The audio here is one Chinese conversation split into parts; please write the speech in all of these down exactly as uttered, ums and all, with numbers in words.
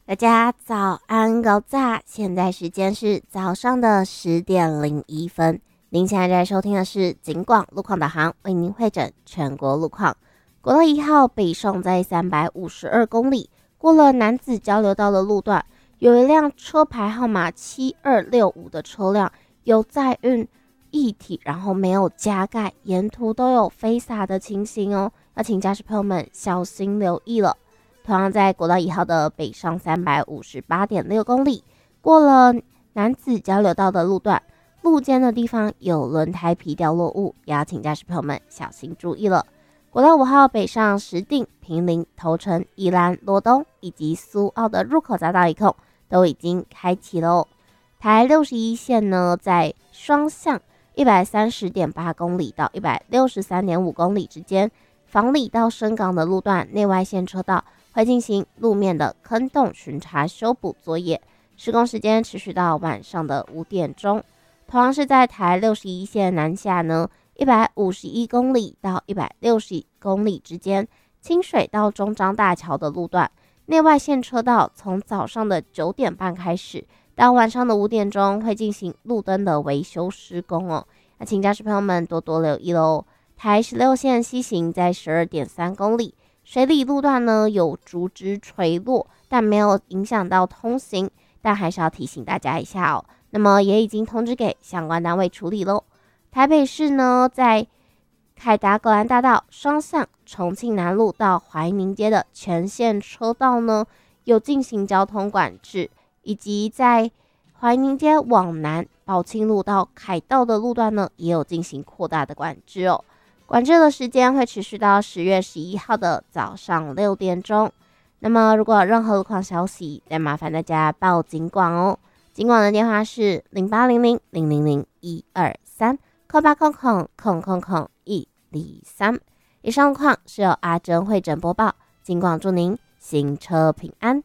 大家早安高早，现在时间是早上的十点零一分。您现在在收听的是警广路况导航，为您会诊全国路况。国道一号北上在三百五十二公里，过了南子交流道的路段，有一辆车牌号码七二六五的车辆有载运液体，然后没有加盖，沿途都有飞洒的情形哦，要请驾驶朋友们小心留意了。同样在国道一号的北上三百五十八点六公里，过了南子交流道的路段，路肩的地方有轮胎皮掉落物，也要请驾驶朋友们小心注意了。国道五号北上石碇、坪林、头城、宜兰、罗东以及苏澳的入口匝道一控都已经开启了哦。台六十一线呢，在双向一百三十点八公里到一百六十三点五公里之间，房里到深港的路段内外线车道会进行路面的坑洞巡查修补作业，施工时间持续到晚上的五点钟。同样是在台六十一线南下呢，一百五十一公里到一百六十公里之间，清水到中彰大桥的路段内外线车道从早上的九点半开始到晚上的五点钟会进行路灯的维修施工哦，那请驾驶朋友们多多留意喽。台十六线西行在十二点三公里，水里路段呢有竹枝垂落，但没有影响到通行，但还是要提醒大家一下哦。那么也已经通知给相关单位处理咯。台北市呢，在凯达格兰大道双向重庆南路到怀宁街的全线车道呢有进行交通管制，以及在怀宁街往南宝庆路到凯道的路段呢也有进行扩大的管制哦。管制的时间会持续到十月十一号的早上六点钟。那么如果有任何路况消息，再麻烦大家报警广哦。警广的电话是零八零零零零零一二三，扣八扣扣扣扣扣一零三。以上路况是由阿珍会诊播报，警广祝您行车平安。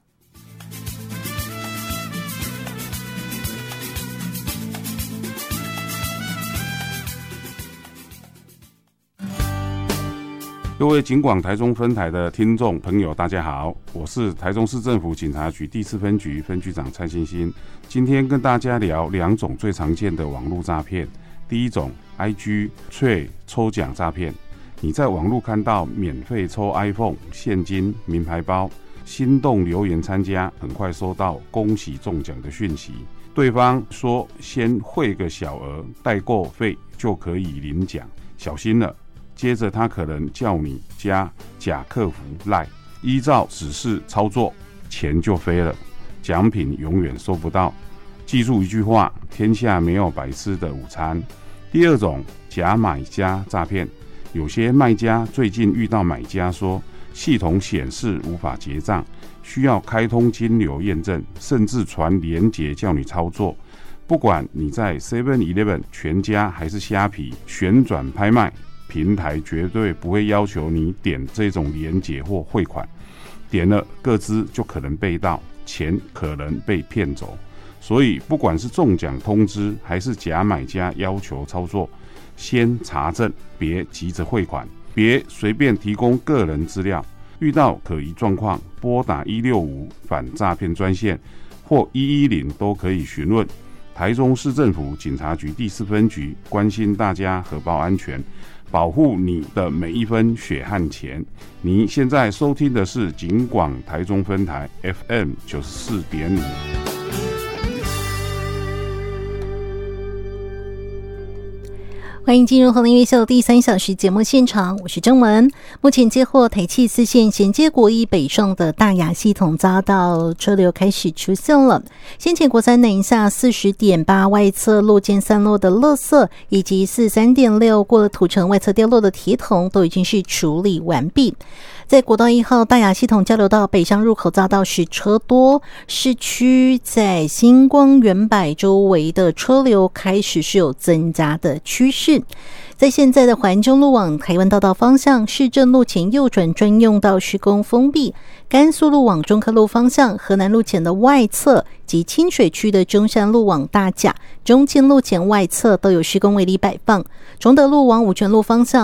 各位警广台中分台的听众朋友大家好，我是台中市政府警察局第四分局分局长蔡欣欣。今天跟大家聊两种最常见的网络诈骗。第一种 I G 脆抽奖诈骗，你在网络看到免费抽 iPhone、现金、名牌包，心动留言参加，很快收到恭喜中奖的讯息，对方说先汇个小额代购费就可以领奖，小心了。接着他可能叫你加假客服 LINE， 依照指示操作，钱就飞了，奖品永远收不到。记住一句话，天下没有白吃的午餐。第二种假买家诈骗，有些卖家最近遇到买家说系统显示无法结账，需要开通金流验证，甚至传连结叫你操作。不管你在 seven eleven 全家还是虾皮旋转拍卖平台，绝对不会要求你点这种连结或汇款，点了个资就可能被盗，钱可能被骗走。所以不管是中奖通知还是假买家要求操作，先查证，别急着汇款，别随便提供个人资料。遇到可疑状况，拨打一六五反诈骗专线或一一零都可以询问。台中市政府警察局第四分局关心大家荷包安全，保护你的每一分血汗钱。你现在收听的是警广台中分台 F M 九十四点五。 欢迎进入红林月秀第三小时节目现场，我是郑文。目前接获台七四线衔接国一北上的大雅系统匝道车流开始出现了。先前国三南下四十点八外侧路肩散落的垃圾，以及四十三点六过了土城外侧掉落的铁桶都已经是处理完毕。在国道一号大雅系统交流道北上入口匝道是车多，市区在星光远百周围的车流开始是有增加的趋势。在现在的环中路往台湾大道方向，市政路前右转专用道施工封闭，甘肃路往中科路方向，河南路前的外侧及清水区的中山路往大甲、中清路前外侧都有施工围篱摆放，崇德路往五权路方向